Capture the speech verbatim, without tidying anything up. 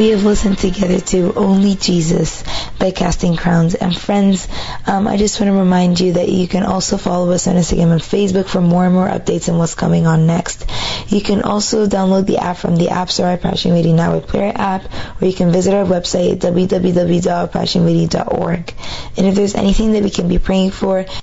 we have listened together to Only Jesus by Casting Crowns. And friends, um, I just want to remind you that you can also follow us on Instagram and Facebook for more and more updates on what's coming on next. You can also download the app from the App Store at Passion Radio Network Player app, or you can visit our website at w w w dot passion radio dot org. And if there's anything that we can be praying for,